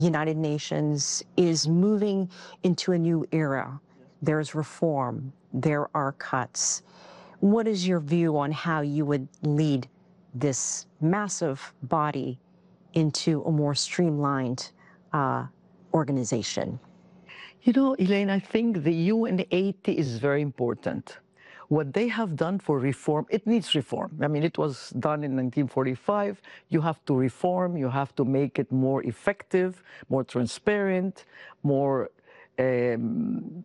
United Nations is moving into a new era. There's reform, there are cuts. What is your view on how you would lead this massive body into a more streamlined organization? You know, Elaine, I think the UN80 is very important. What they have done for reform, it needs reform. I mean, it was done in 1945. You have to reform, you have to make it more effective, more transparent, more to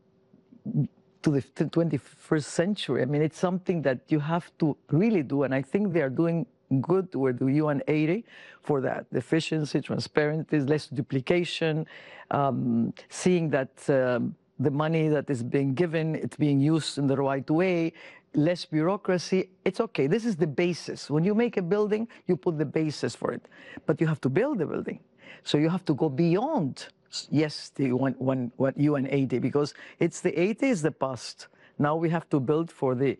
the 21st century. I mean, it's something that you have to really do, and I think they are doing good with the UN80 for that. Efficiency, transparency, less duplication, seeing that the money that is being given, it's being used in the right way, less bureaucracy. It's okay. This is the basis. When you make a building, you put the basis for it. But you have to build the building. So you have to go beyond, yes, the UN80, because it's the 80 is the past. Now we have to build for the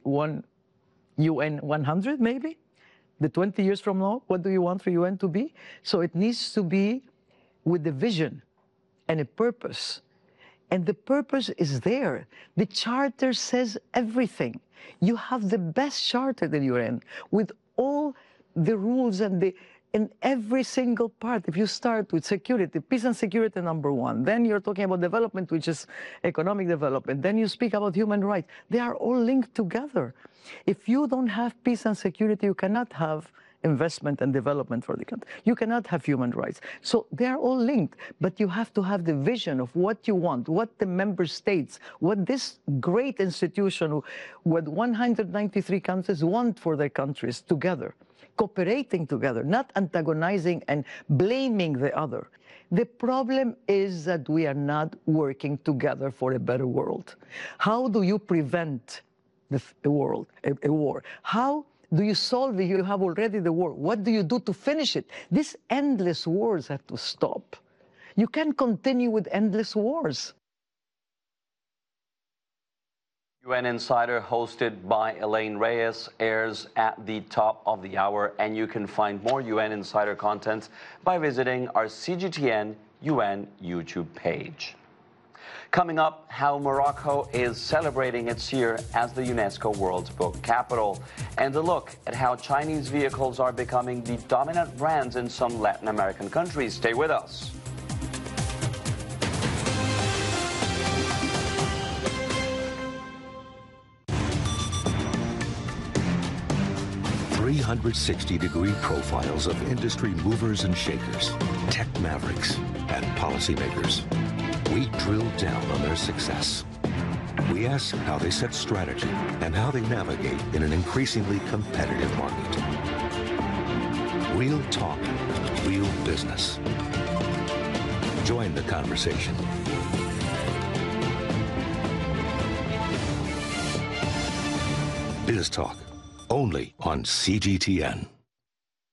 UN 100, maybe? The 20 years from now, what do you want for UN to be? So it needs to be with the vision and a purpose. And the purpose is there. The charter says everything. You have the best charter that you're in, with all the rules and in every single part. If you start with security, peace and security #1, then you're talking about development, which is economic development, then you speak about human rights. They are all linked together. If you don't have peace and security, you cannot have investment and development for the country. You cannot have human rights. So they are all linked, but you have to have the vision of what you want, what the member states, what this great institution with 193 countries want for their countries together, cooperating together, not antagonizing and blaming the other. The problem is that we are not working together for a better world. How do you prevent a war? How do you solve it? You have already the war. What do you do to finish it? These endless wars have to stop. You can't continue with endless wars. UN Insider, hosted by Elaine Reyes, airs at the top of the hour, and you can find more UN Insider content by visiting our CGTN UN YouTube page. Coming up, how Morocco is celebrating its year as the UNESCO World Book Capital, and a look at how Chinese vehicles are becoming the dominant brands in some Latin American countries. Stay with us. .360-degree profiles of industry movers and shakers, tech mavericks, and policymakers. We drill down on their success. We ask how they set strategy and how they navigate in an increasingly competitive market. Real talk, real business. Join the conversation. Biz Talk, only on CGTN.